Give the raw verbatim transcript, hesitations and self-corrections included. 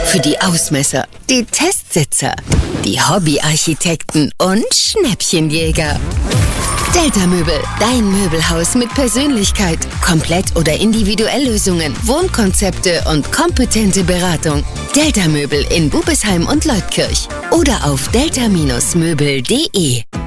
Für die Ausmesser, die Testsitzer, die Hobbyarchitekten und Schnäppchenjäger. Delta Möbel, dein Möbelhaus mit Persönlichkeit, Komplett- oder Individuelllösungen, Wohnkonzepte und kompetente Beratung. Delta Möbel in Bubesheim und Leutkirch oder auf delta Möbel punkt de.